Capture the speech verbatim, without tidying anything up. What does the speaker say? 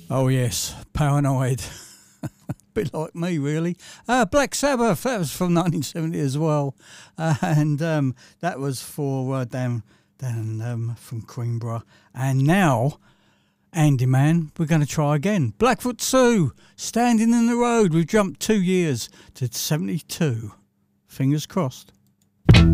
Oh yes, Paranoid. Bit like me, really. Uh, Black Sabbath, that was from nineteen seventy as well. Uh, and um, that was for uh, Dan, Dan um, from Queenborough. And now, Andy Man, we're going to try again. Blackfoot Sue, Standing in the Road. We've jumped two years to seventy-two. Fingers crossed.